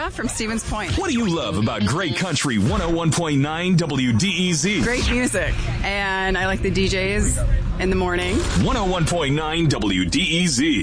Sarah from Stevens Point. What do you love about Great Country 101.9 WDEZ? Great music, and I like the DJs in the morning. 101.9 WDEZ.